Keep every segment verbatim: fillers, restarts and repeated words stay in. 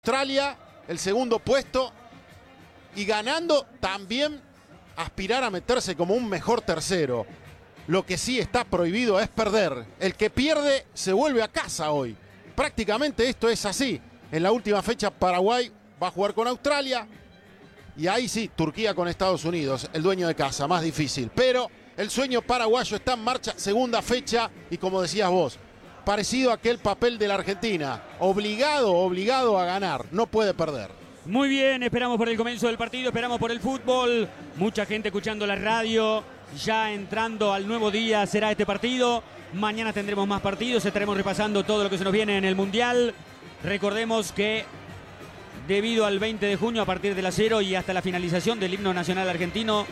Australia, el segundo puesto, y ganando también aspirar a meterse como un mejor tercero. Lo que sí está prohibido es perder. El que pierde se vuelve a casa hoy. Prácticamente esto es así. En la última fecha Paraguay va a jugar con Australia y ahí sí, Turquía con Estados Unidos, el dueño de casa, más difícil. Pero el sueño paraguayo está en marcha, segunda fecha, y como decías vos, parecido a aquel papel de la Argentina, obligado, obligado a ganar, no puede perder. Muy bien, esperamos por el comienzo del partido, esperamos por el fútbol, mucha gente escuchando la radio, ya entrando al nuevo día será este partido, mañana tendremos más partidos, estaremos repasando todo lo que se nos viene en el Mundial. Recordemos que debido al veinte de junio, a partir de las cero y hasta la finalización del himno nacional argentino,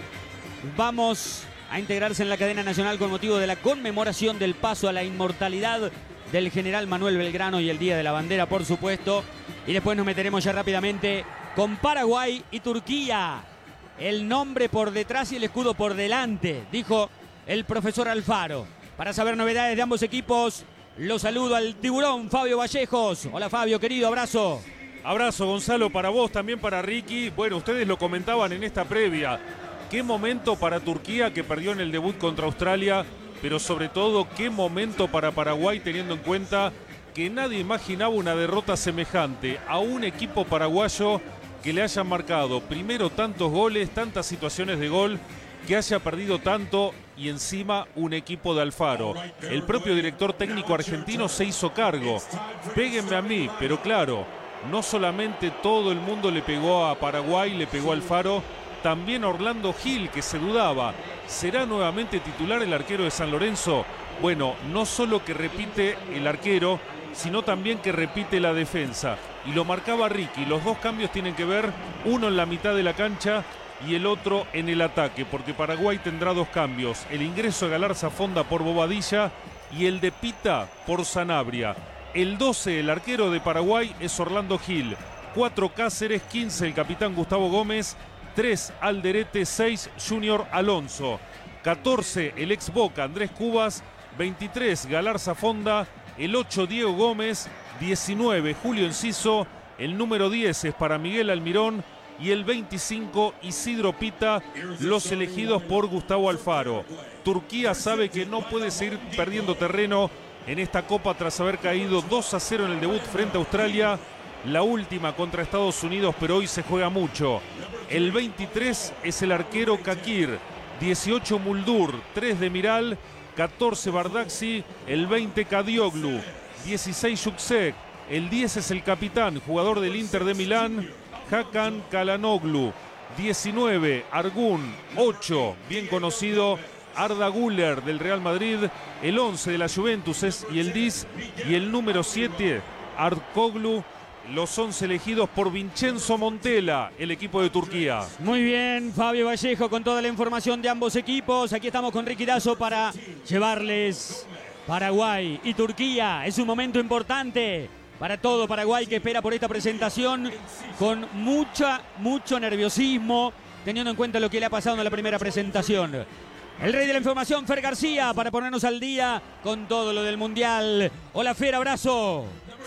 vamos a integrarse en la cadena nacional con motivo de la conmemoración del paso a la inmortalidad del general Manuel Belgrano y el Día de la Bandera, por supuesto. Y después nos meteremos ya rápidamente con Paraguay y Turquía. El nombre por detrás y el escudo por delante, dijo el profesor Alfaro. Para saber novedades de ambos equipos, lo saludo al tiburón Fabio Vallejos. Hola Fabio, querido, abrazo. Abrazo, Gonzalo, para vos, también para Ricky. Bueno, ustedes lo comentaban en esta previa. Qué momento para Turquía, que perdió en el debut contra Australia, pero sobre todo qué momento para Paraguay, teniendo en cuenta que nadie imaginaba una derrota semejante a un equipo paraguayo que le hayan marcado primero tantos goles, tantas situaciones de gol, que haya perdido tanto y encima un equipo de Alfaro. El propio director técnico argentino se hizo cargo. Péguenme a mí, pero claro, no solamente todo el mundo le pegó a Paraguay, le pegó a Alfaro, también Orlando Gil, que se dudaba, ¿será nuevamente titular el arquero de San Lorenzo? Bueno, no solo que repite el arquero, sino también que repite la defensa. Y lo marcaba Ricky, los dos cambios tienen que ver, uno en la mitad de la cancha y el otro en el ataque, porque Paraguay tendrá dos cambios, el ingreso de Galarza Fonda por Bobadilla y el de Pita por Sanabria. El doce, el arquero de Paraguay, es Orlando Gil, cuatro Cáceres, quince el capitán Gustavo Gómez, tres Alderete, seis Junior Alonso, catorce el ex Boca Andrés Cubas, veintitrés Galarza Fonda, el ocho Diego Gómez, diecinueve Julio Enciso, el número diez es para Miguel Almirón y el veinticinco Isidro Pita, los elegidos por Gustavo Alfaro. Turquía sabe que no puede seguir perdiendo terreno en esta Copa tras haber caído dos a cero en el debut frente a Australia, la última contra Estados Unidos, pero hoy se juega mucho. El veintitrés es el arquero Kakir, dieciocho Muldur, tres de Miral, catorce Bardacci, el veinte Kadioglu, dieciséis Yuksek, el diez es el capitán, jugador del Inter de Milán, Hakan Kalanoglu, diecinueve Argun, ocho, bien conocido, Arda Güler del Real Madrid, el once de la Juventus es Yildiz y el número siete, Artkoglu. Los once elegidos por Vincenzo Montella, el equipo de Turquía. Muy bien, Fabio Vallejo con toda la información de ambos equipos. Aquí estamos con Ricky Dazo para llevarles Paraguay y Turquía. Es un momento importante para todo Paraguay, que espera por esta presentación con mucha, mucho nerviosismo, teniendo en cuenta lo que le ha pasado en la primera presentación. El rey de la información, Fer García, para ponernos al día con todo lo del Mundial. Hola Fer, abrazo.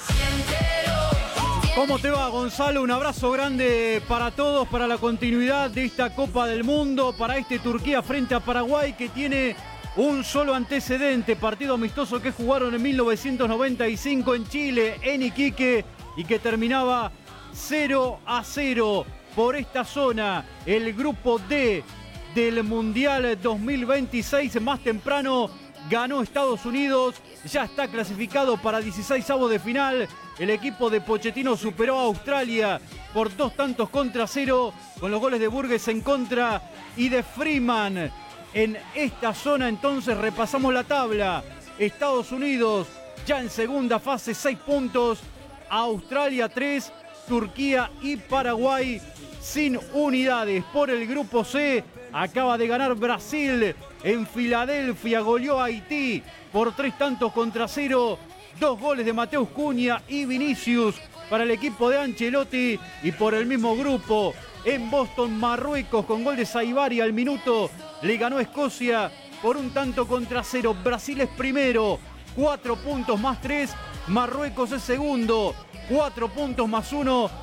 ¿Cómo te va, Gonzalo? Un abrazo grande para todos, para la continuidad de esta Copa del Mundo, para este Turquía frente a Paraguay, que tiene un solo antecedente, partido amistoso que jugaron en mil novecientos noventa y cinco en Chile, en Iquique, y que terminaba cero a cero por esta zona. El grupo D del Mundial dos mil veintiséis, más temprano ganó Estados Unidos, ya está clasificado para dieciseisavos de final. El equipo de Pochettino superó a Australia por dos tantos contra cero, con los goles de Burgues en contra y de Freeman. En esta zona entonces repasamos la tabla. Estados Unidos ya en segunda fase, seis puntos. Australia tres, Turquía y Paraguay sin unidades. Por el grupo C acaba de ganar Brasil en Filadelfia, goleó a Haití por tres tantos contra cero. Dos goles de Mateus Cunha y Vinicius para el equipo de Ancelotti. Y por el mismo grupo, en Boston, Marruecos, con gol de Saibari al minuto, le ganó a Escocia por un tanto contra cero. Brasil es primero, cuatro puntos más tres. Marruecos es segundo, cuatro puntos más uno